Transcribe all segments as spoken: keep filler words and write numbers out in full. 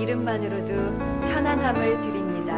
이름만으로도 편안함을 드립니다.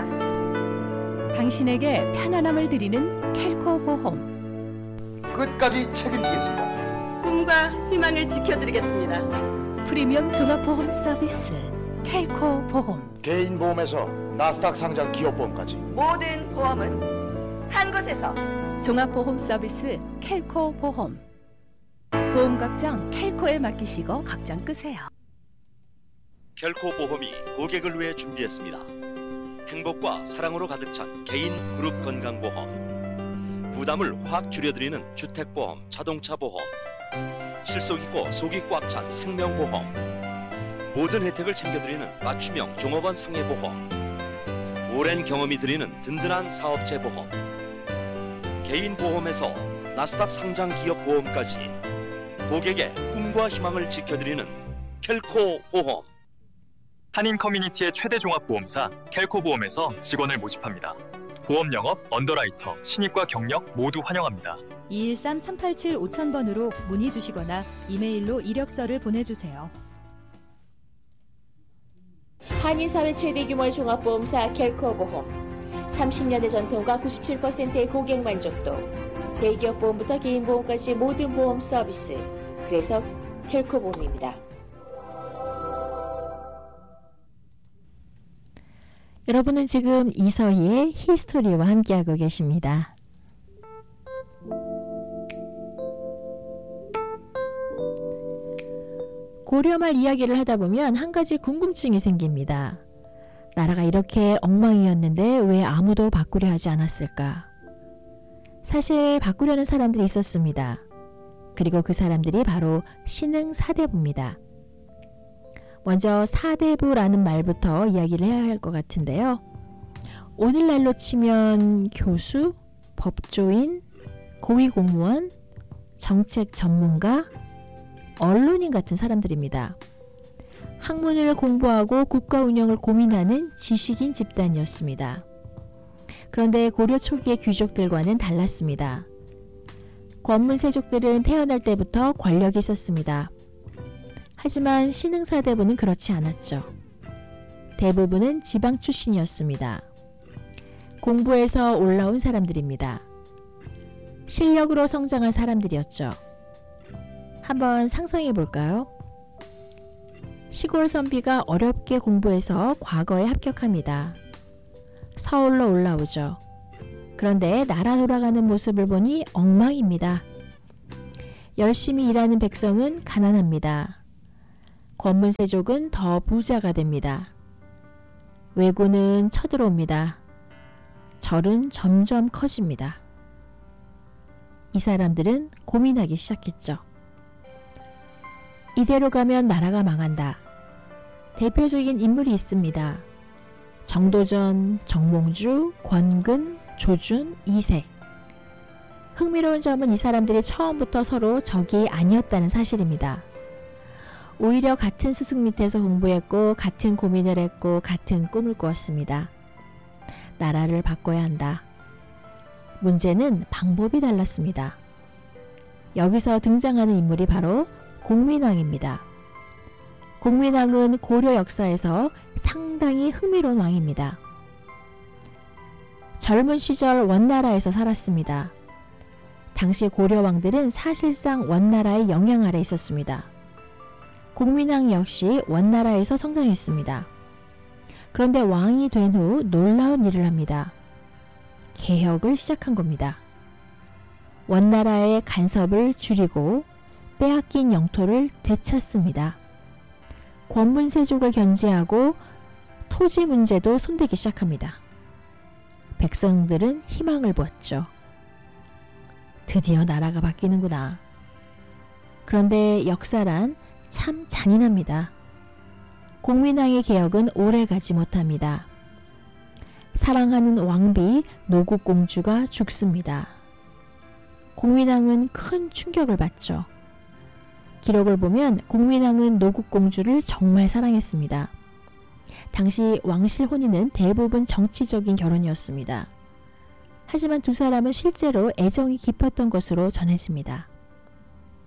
당신에게 편안함을 드리는 켈코 보험. 끝까지 책임지겠습니다. 꿈과 희망을 지켜드리겠습니다. 프리미엄 종합보험 서비스 켈코 보험. 개인 보험에서 나스닥 상장 기업보험까지 모든 보험은 한 곳에서. 종합보험 서비스 켈코 보험. 보험 걱정 켈코에 맡기시고 걱정 끄세요. 켈코 보험이 고객을 위해 준비했습니다. 행복과 사랑으로 가득 찬 개인 그룹 건강보험, 부담을 확 줄여드리는 주택보험, 자동차보험, 실속 있고 속이 꽉 찬 생명보험, 모든 혜택을 챙겨드리는 맞춤형 종업원 상해보험, 오랜 경험이 드리는 든든한 사업체보험, 개인 보험에서 나스닥 상장 기업 보험까지 고객의 꿈과 희망을 지켜드리는 켈코 보험. 한인 커뮤니티의 최대 종합보험사 켈코보험에서 직원을 모집합니다. 보험 영업, 언더라이터, 신입과 경력 모두 환영합니다. 이일삼 삼팔칠 오천 번으로 문의 주시거나 이메일로 이력서를 보내주세요. 한인사회 최대 규모의 종합보험사 켈코보험. 삼십 년의 전통과 구십칠 퍼센트의 고객 만족도. 대기업 보험부터 개인 보험까지 모든 보험 서비스. 그래서 켈코보험입니다. 여러분은 지금 이서희의 히스토리와 함께하고 계십니다. 고려 말 이야기를 하다 보면 한 가지 궁금증이 생깁니다. 나라가 이렇게 엉망이었는데 왜 아무도 바꾸려 하지 않았을까? 사실 바꾸려는 사람들이 있었습니다. 그리고 그 사람들이 바로 신흥 사대부입니다. 먼저 사대부라는 말부터 이야기를 해야 할 것 같은데요. 오늘날로 치면 교수, 법조인, 고위공무원, 정책 전문가, 언론인 같은 사람들입니다. 학문을 공부하고 국가 운영을 고민하는 지식인 집단이었습니다. 그런데 고려 초기의 귀족들과는 달랐습니다. 권문세족들은 태어날 때부터 권력이 있었습니다. 하지만 신흥사대부는 그렇지 않았죠. 대부분은 지방 출신이었습니다. 공부해서 올라온 사람들입니다. 실력으로 성장한 사람들이었죠. 한번 상상해 볼까요? 시골 선비가 어렵게 공부해서 과거에 합격합니다. 서울로 올라오죠. 그런데 나라 돌아가는 모습을 보니 엉망입니다. 열심히 일하는 백성은 가난합니다. 권문세족은 더 부자가 됩니다. 왜군은 쳐들어옵니다. 절은 점점 커집니다. 이 사람들은 고민하기 시작했죠. 이대로 가면 나라가 망한다. 대표적인 인물이 있습니다. 정도전, 정몽주, 권근, 조준, 이색. 흥미로운 점은 이 사람들이 처음부터 서로 적이 아니었다는 사실입니다. 오히려 같은 스승 밑에서 공부했고 같은 고민을 했고 같은 꿈을 꾸었습니다. 나라를 바꿔야 한다. 문제는 방법이 달랐습니다. 여기서 등장하는 인물이 바로 공민왕입니다. 공민왕은 고려 역사에서 상당히 흥미로운 왕입니다. 젊은 시절 원나라에서 살았습니다. 당시 고려 왕들은 사실상 원나라의 영향 아래 있었습니다. 공민왕 역시 원나라에서 성장했습니다. 그런데 왕이 된 후 놀라운 일을 합니다. 개혁을 시작한 겁니다. 원나라의 간섭을 줄이고 빼앗긴 영토를 되찾습니다. 권문세족을 견제하고 토지 문제도 손대기 시작합니다. 백성들은 희망을 보았죠. 드디어 나라가 바뀌는구나. 그런데 역사란 참 잔인합니다. 공민왕의 개혁은 오래가지 못합니다. 사랑하는 왕비 노국공주가 죽습니다. 공민왕은 큰 충격을 받죠. 기록을 보면 공민왕은 노국공주를 정말 사랑했습니다. 당시 왕실 혼인은 대부분 정치적인 결혼이었습니다. 하지만 두 사람은 실제로 애정이 깊었던 것으로 전해집니다.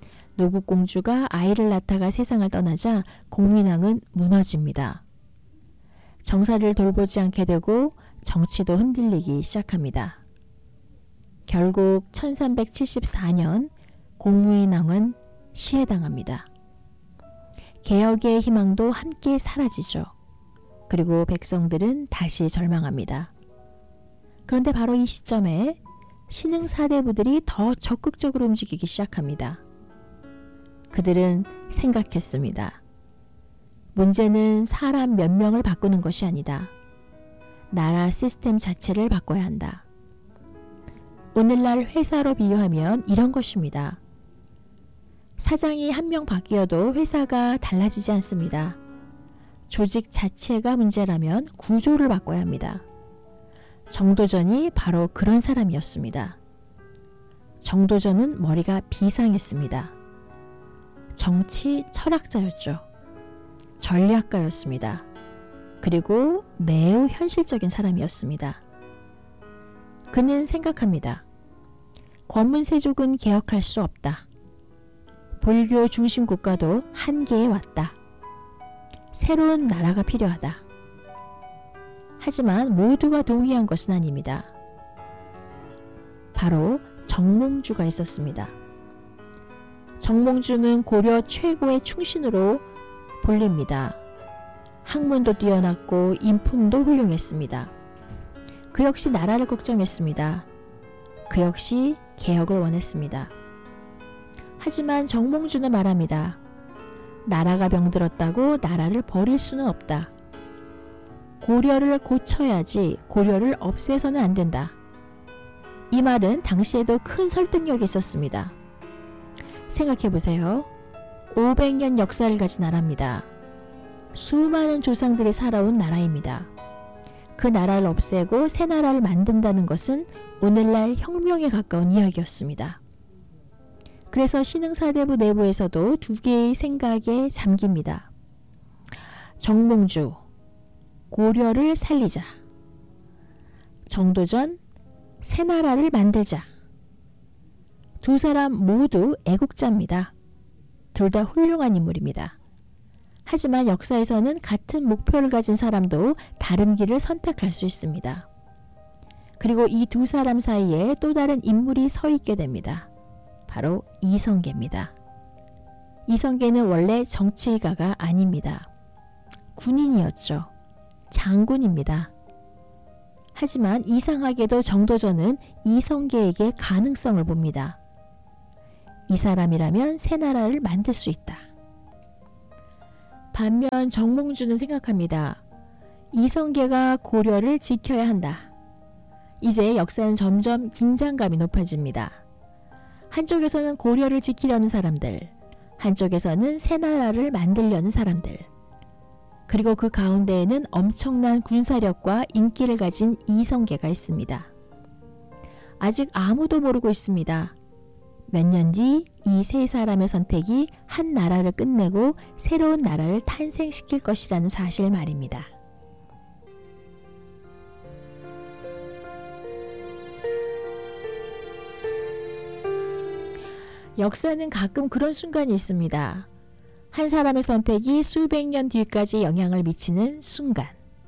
노국공주가 아이를 낳다가 세상을 떠나자 공민왕은 무너집니다. 정사를 돌보지 않게 되고 정치도 흔들리기 시작합니다. 결국 천삼백칠십사 년 공무인왕은 시해당합니다. 개혁의 희망도 함께 사라지죠. 그리고 백성들은 다시 절망합니다. 그런데 바로 이 시점에 신흥 사대부들이 더 적극적으로 움직이기 시작합니다. 그들은 생각했습니다. 문제는 사람 몇 명을 바꾸는 것이 아니다. 나라 시스템 자체를 바꿔야 한다. 오늘날 회사로 비유하면 이런 것입니다. 사장이 한 명 바뀌어도 회사가 달라지지 않습니다. 조직 자체가 문제라면 구조를 바꿔야 합니다. 정도전이 바로 그런 사람이었습니다. 정도전은 머리가 비상했습니다. 정치 철학자였죠. 전략가였습니다. 그리고 매우 현실적인 사람이었습니다. 그는 생각합니다. 권문세족은 개혁할 수 없다. 불교 중심 국가도 한계에 왔다. 새로운 나라가 필요하다. 하지만 모두가 동의한 것은 아닙니다. 바로 정몽주가 있었습니다. 정몽주는 고려 최고의 충신으로 불립니다. 학문도 뛰어났고 인품도 훌륭했습니다. 그 역시 나라를 걱정했습니다. 그 역시 개혁을 원했습니다. 하지만 정몽주는 말합니다. 나라가 병들었다고 나라를 버릴 수는 없다. 고려를 고쳐야지 고려를 없애서는 안 된다. 이 말은 당시에도 큰 설득력이 있었습니다. 생각해보세요. 오백 년 역사를 가진 나라입니다. 수많은 조상들이 살아온 나라입니다. 그 나라를 없애고 새 나라를 만든다는 것은 오늘날 혁명에 가까운 이야기였습니다. 그래서 신흥사대부 내부에서도 두 개의 생각에 잠깁니다. 정몽주, 고려를 살리자. 정도전, 새 나라를 만들자. 두 사람 모두 애국자입니다. 둘 다 훌륭한 인물입니다. 하지만 역사에서는 같은 목표를 가진 사람도 다른 길을 선택할 수 있습니다. 그리고 이 두 사람 사이에 또 다른 인물이 서 있게 됩니다. 바로 이성계입니다. 이성계는 원래 정치가가 아닙니다. 군인이었죠. 장군입니다. 하지만 이상하게도 정도전은 이성계에게 가능성을 봅니다. 이 사람이라면 새 나라를 만들 수 있다. 반면 정몽주는 생각합니다. 이성계가 고려를 지켜야 한다. 이제 역사는 점점 긴장감이 높아집니다. 한쪽에서는 고려를 지키려는 사람들, 한쪽에서는 새 나라를 만들려는 사람들, 그리고 그 가운데에는 엄청난 군사력과 인기를 가진 이성계가 있습니다. 아직 아무도 모르고 있습니다. 몇 년 뒤 이 세 사람의 선택이 한 나라를 끝내고 새로운 나라를 탄생시킬 것이라는 사실 말입니다. 역사는 가끔 그런 순간이 있습니다. 한 사람의 선택이 수백 년 뒤까지 영향을 미치는 순간.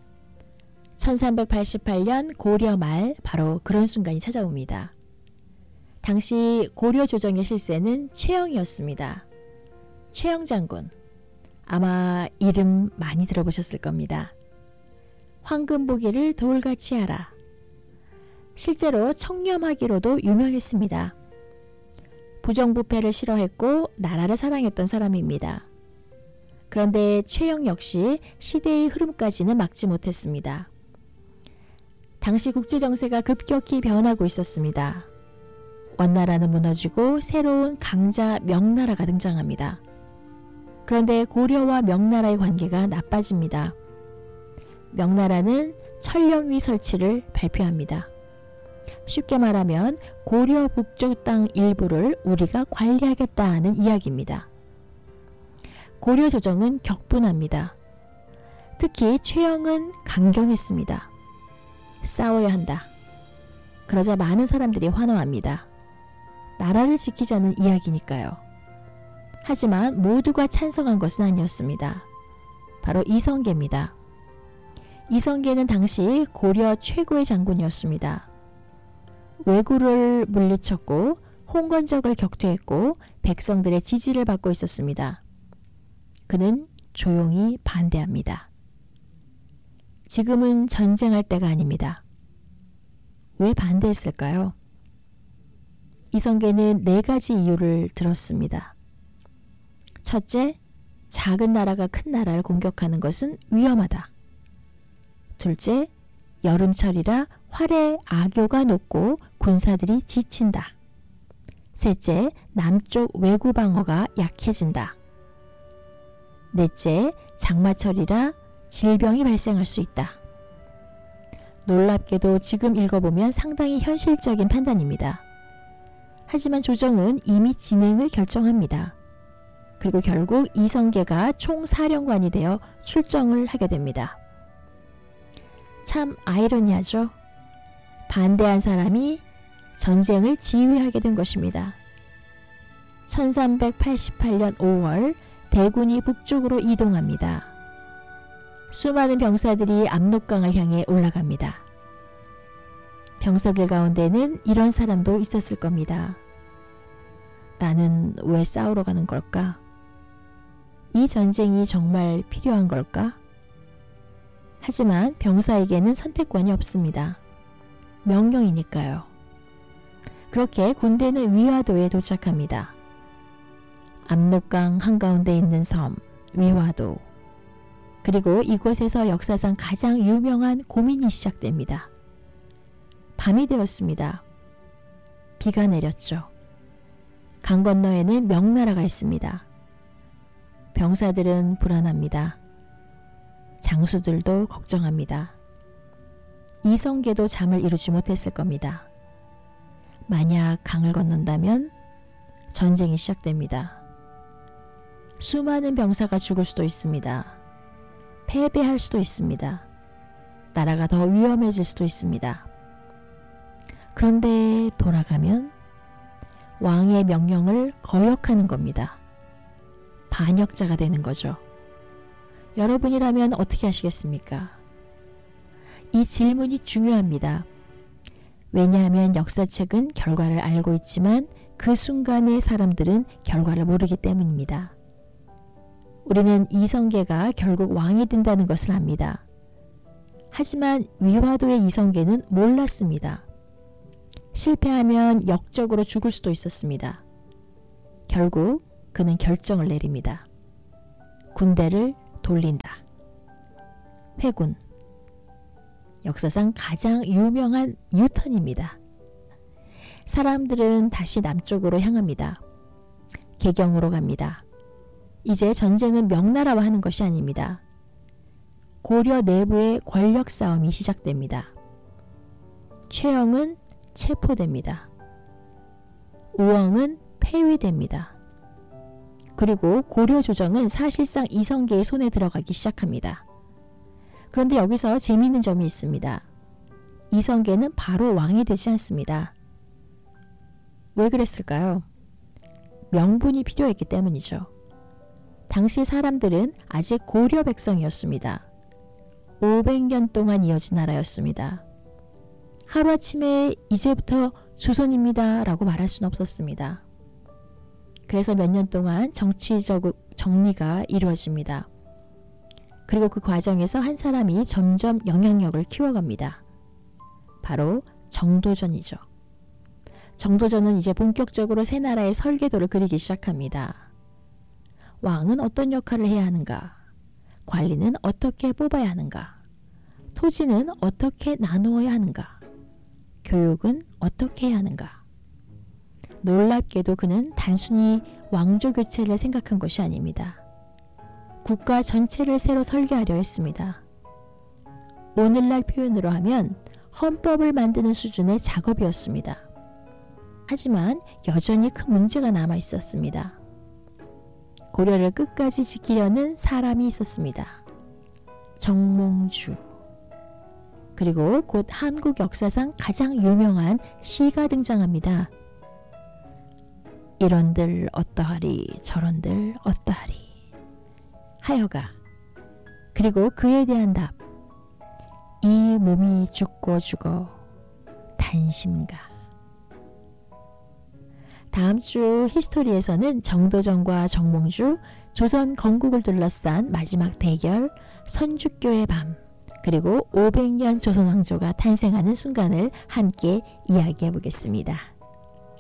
천삼백팔십팔 년 고려 말 바로 그런 순간이 찾아옵니다. 당시 고려 조정의 실세는 최영이었습니다. 최영 장군, 아마 이름 많이 들어보셨을 겁니다. 황금보기를 돌같이 하라. 실제로 청렴하기로도 유명했습니다. 부정부패를 싫어했고 나라를 사랑했던 사람입니다. 그런데 최영 역시 시대의 흐름까지는 막지 못했습니다. 당시 국제정세가 급격히 변하고 있었습니다. 원나라는 무너지고 새로운 강자 명나라가 등장합니다. 그런데 고려와 명나라의 관계가 나빠집니다. 명나라는 천령위 설치를 발표합니다. 쉽게 말하면 고려 북쪽 땅 일부를 우리가 관리하겠다는 이야기입니다. 고려 조정은 격분합니다. 특히 최영은 강경했습니다. 싸워야 한다. 그러자 많은 사람들이 환호합니다. 나라를 지키자는 이야기니까요. 하지만 모두가 찬성한 것은 아니었습니다. 바로 이성계입니다. 이성계는 당시 고려 최고의 장군이었습니다. 왜구를 물리쳤고 홍건적을 격퇴했고 백성들의 지지를 받고 있었습니다. 그는 조용히 반대합니다. 지금은 전쟁할 때가 아닙니다. 왜 반대했을까요? 이성계는 네 가지 이유를 들었습니다. 첫째, 작은 나라가 큰 나라를 공격하는 것은 위험하다. 둘째, 여름철이라 활의 악효가 높고 군사들이 지친다. 셋째, 남쪽 왜구 방어가 약해진다. 넷째, 장마철이라 질병이 발생할 수 있다. 놀랍게도 지금 읽어보면 상당히 현실적인 판단입니다. 하지만 조정은 이미 진행을 결정합니다. 그리고 결국 이성계가 총사령관이 되어 출정을 하게 됩니다. 참 아이러니하죠. 반대한 사람이 전쟁을 지휘하게 된 것입니다. 천삼백팔십팔 년 오월 대군이 북쪽으로 이동합니다. 수많은 병사들이 압록강을 향해 올라갑니다. 병사들 가운데는 이런 사람도 있었을 겁니다. 나는 왜 싸우러 가는 걸까? 이 전쟁이 정말 필요한 걸까? 하지만 병사에게는 선택권이 없습니다. 명령이니까요. 그렇게 군대는 위화도에 도착합니다. 압록강 한가운데 있는 섬 위화도. 그리고 이곳에서 역사상 가장 유명한 고민이 시작됩니다. 밤이 되었습니다. 비가 내렸죠. 강 건너에는 명나라가 있습니다. 병사들은 불안합니다. 장수들도 걱정합니다. 이성계도 잠을 이루지 못했을 겁니다. 만약 강을 건넌다면 전쟁이 시작됩니다. 수많은 병사가 죽을 수도 있습니다. 패배할 수도 있습니다. 나라가 더 위험해질 수도 있습니다. 그런데 돌아가면 왕의 명령을 거역하는 겁니다. 반역자가 되는 거죠. 여러분이라면 어떻게 하시겠습니까? 이 질문이 중요합니다. 왜냐하면 역사책은 결과를 알고 있지만 그 순간의 사람들은 결과를 모르기 때문입니다. 우리는 이성계가 결국 왕이 된다는 것을 압니다. 하지만 위화도의 이성계는 몰랐습니다. 실패하면 역적으로 죽을 수도 있었습니다. 결국 그는 결정을 내립니다. 군대를 돌린다. 회군. 역사상 가장 유명한 유턴입니다. 사람들은 다시 남쪽으로 향합니다. 개경으로 갑니다. 이제 전쟁은 명나라와 하는 것이 아닙니다. 고려 내부의 권력 싸움이 시작됩니다. 최영은 체포됩니다. 우엉은 폐위됩니다. 그리고 고려 조정은 사실상 이성계의 손에 들어가기 시작합니다. 그런데 여기서 재미있는 점이 있습니다. 이성계는 바로 왕이 되지 않습니다. 왜 그랬을까요? 명분이 필요했기 때문이죠. 당시 사람들은 아직 고려 백성이었습니다. 오백 년 동안 이어진 나라였습니다. 하루아침에 이제부터 조선입니다 라고 말할 수는 없었습니다. 그래서 몇 년 동안 정치적 정리가 이루어집니다. 그리고 그 과정에서 한 사람이 점점 영향력을 키워갑니다. 바로 정도전이죠. 정도전은 이제 본격적으로 새 나라의 설계도를 그리기 시작합니다. 왕은 어떤 역할을 해야 하는가? 관리는 어떻게 뽑아야 하는가? 토지는 어떻게 나누어야 하는가? 교육은 어떻게 해야 하는가? 놀랍게도 그는 단순히 왕조 교체를 생각한 것이 아닙니다. 국가 전체를 새로 설계하려 했습니다. 오늘날 표현으로 하면 헌법을 만드는 수준의 작업이었습니다. 하지만 여전히 큰 문제가 남아 있었습니다. 고려를 끝까지 지키려는 사람이 있었습니다. 정몽주. 그리고 곧 한국 역사상 가장 유명한 시가 등장합니다. 이런들 어떠하리 저런들 어떠하리 하여가. 그리고 그에 대한 답. 이 몸이 죽고 죽어 단심가. 다음 주 히스토리에서는 정도전과 정몽주, 조선 건국을 둘러싼 마지막 대결, 선주교의 밤, 그리고 오백 년 조선 왕조가 탄생하는 순간을 함께 이야기해 보겠습니다.